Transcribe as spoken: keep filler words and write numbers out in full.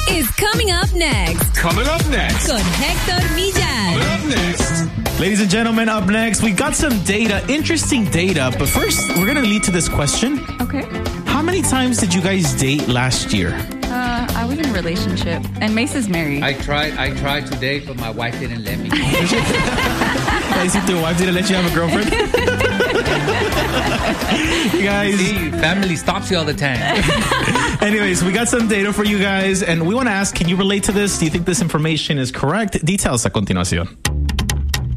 is coming up next. Coming up next. Con Hector Millar. Coming up next. Ladies and gentlemen, up next, we got some data, interesting data. But first, we're going to lead to this question. Okay. How many times did you guys date last year? Uh, I was in a relationship, and Mace is married. I tried I tried to date, but my wife didn't let me. I see your wife didn't let you have a girlfriend? You guys. See, family stops you all the time. Anyways, we got some data for you guys, and we want to ask, can you relate to this? Do you think this information is correct? Details a continuación.